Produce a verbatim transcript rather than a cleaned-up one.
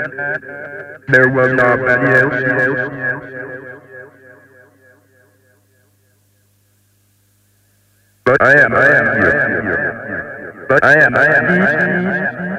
There was nobody else. But I am, I am here. But I am, I am here.